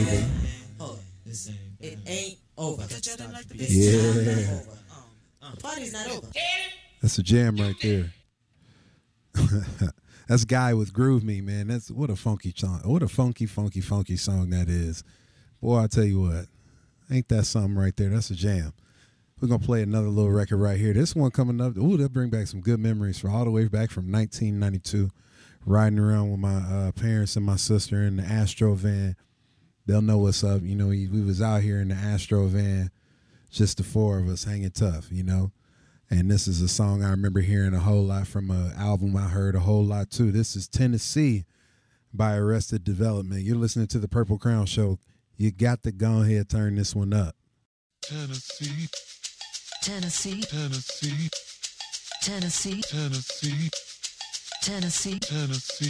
Sunday. Hold on. It ain't over. Yeah. The party's not over. That's a jam right there. That's Guy with Groove Me, man. That's what a funky song. What a funky song that is. Boy, I tell you what. Ain't that something right there? That's a jam. We're going to play another little record right here. This one coming up. Ooh, that'll bring back some good memories for all the way back from 1992. Riding around with my parents and my sister in the Astro van. They'll know what's up. You know, we was out here in the Astro van, just the four of us hanging tough, you know. And this is a song I remember hearing a whole lot from an album I heard a whole lot too. This is Tennessee by Arrested Development. You're listening to the Purple Crown Show. You got to go ahead and turn this one up. Tennessee. Tennessee. Tennessee. Tennessee. Tennessee. Tennessee. Tennessee.